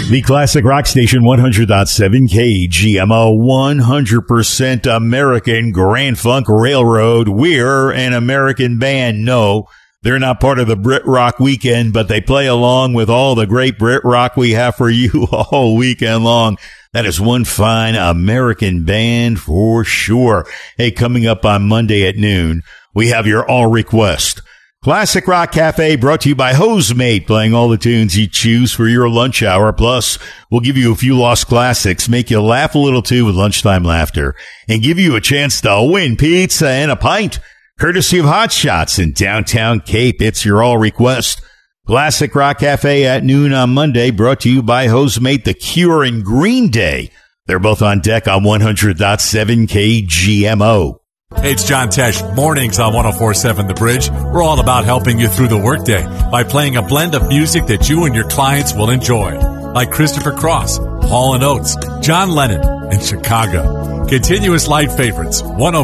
The Classic Rock Station 100.7 KGMO, 100% American Grand Funk Railroad. We're an American band. No, they're not part of the Brit Rock weekend, but they play along with all the great Brit Rock we have for you all weekend long. That is one fine American band for sure. Hey, coming up on Monday at noon, we have your all request. Classic Rock Cafe brought to you by Hosemate, playing all the tunes you choose for your lunch hour. Plus, we'll give you a few lost classics, make you laugh a little too with lunchtime laughter, and give you a chance to win pizza and a pint, courtesy of Hot Shots in downtown Cape. It's your all request. Classic Rock Cafe at noon on Monday, brought to you by Hosemate, The Cure, and Green Day. They're both on deck on 100.7 KGMO. Hey, it's John Tesh. Mornings on 104.7 The Bridge. We're all about helping you through the workday by playing a blend of music that you and your clients will enjoy, like Christopher Cross, Hall & Oates, John Lennon, and Chicago. Continuous light favorites,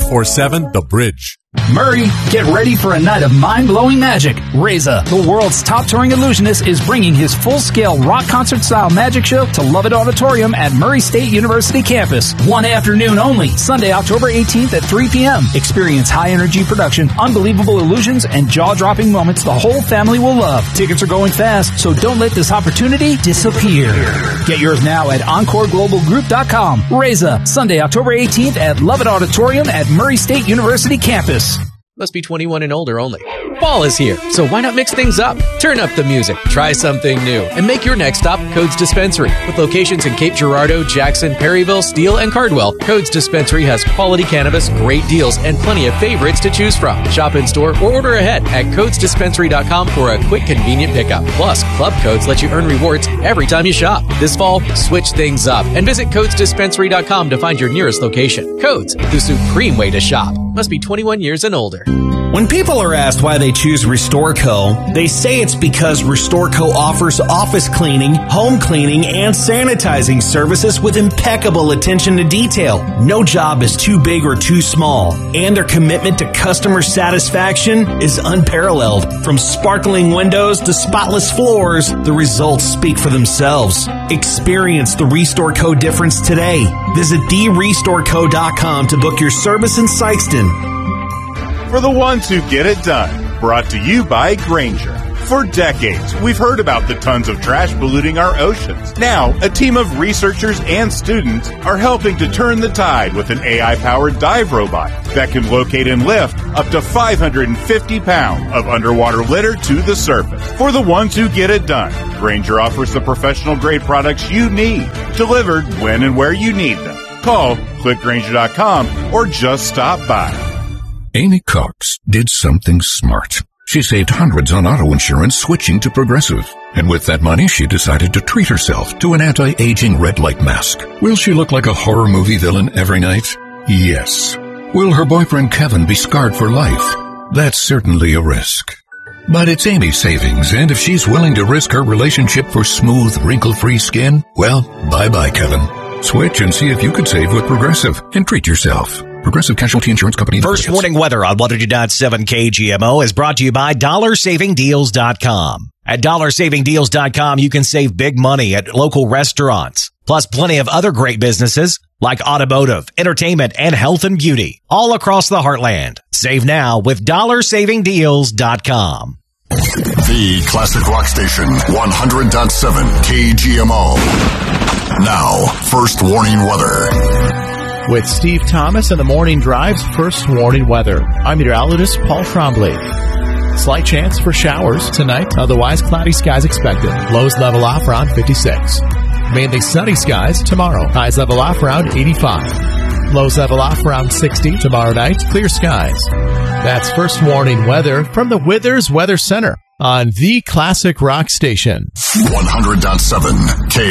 104.7 The Bridge. Murray, get ready for a night of mind-blowing magic. Reza, the world's top touring illusionist, is bringing his full-scale rock concert-style magic show to Lovett Auditorium at Murray State University campus. One afternoon only, Sunday, October 18th at 3 p.m. Experience high-energy production, unbelievable illusions, and jaw-dropping moments the whole family will love. Tickets are going fast, so don't let this opportunity disappear. Get yours now at EncoreGlobalGroup.com. Reza, Sunday, October 18th at Lovett Auditorium at Murray State University campus. Must be 21 and older only. Fall is here, so why not mix things up? Turn up the music, try something new, and make your next stop Codes Dispensary. With locations in Cape Girardeau, Jackson, Perryville, Steele, and Cardwell, Codes Dispensary has quality cannabis, great deals, and plenty of favorites to choose from. Shop in store or order ahead at CodesDispensary.com for a quick, convenient pickup. Plus, Club Codes let you earn rewards every time you shop. This fall, switch things up and visit CodesDispensary.com to find your nearest location. Codes, the supreme way to shop. Must be 21 years and older. When people are asked why they choose RestoreCo, they say it's because RestoreCo offers office cleaning, home cleaning, and sanitizing services with impeccable attention to detail. No job is too big or too small, and their commitment to customer satisfaction is unparalleled. From sparkling windows to spotless floors, the results speak for themselves. Experience the RestoreCo difference today. Visit therestoreco.com to book your service in Sikeston. For the ones who get it done, brought to you by Grainger. For decades, we've heard about the tons of trash polluting our oceans. Now, a team of researchers and students are helping to turn the tide with an AI-powered dive robot that can locate and lift up to 550 pounds of underwater litter to the surface. For the ones who get it done, Grainger offers the professional-grade products you need, delivered when and where you need them. Call, click Grainger.com, or just stop by. Amy Cox did something smart. She saved hundreds on auto insurance switching to Progressive. And with that money, she decided to treat herself to an anti-aging red light mask. Will she look like a horror movie villain every night? Yes. Will her boyfriend Kevin be scarred for life? That's certainly a risk. But it's Amy's savings, and if she's willing to risk her relationship for smooth, wrinkle-free skin, well, bye-bye, Kevin. Switch and see if you could save with Progressive and treat yourself. Progressive Casualty Insurance Company. First warning weather on 100.7 KGMO is brought to you by DollarSavingDeals.com. At DollarSavingDeals.com, you can save big money at local restaurants, plus plenty of other great businesses like automotive, entertainment, and health and beauty all across the heartland. Save now with DollarSavingDeals.com. The Classic Rock Station, 100.7 KGMO. Now, first warning weather. With Steve Thomas and the Morning Drive's first warning weather. I'm meteorologist Paul Trombley. Slight chance for showers tonight, otherwise cloudy skies expected. Lows level off around 56. Mainly sunny skies tomorrow. Highs level off around 85. Lows level off around 60. Tomorrow night, clear skies. That's first warning weather from the Withers Weather Center on the Classic Rock Station. 100.7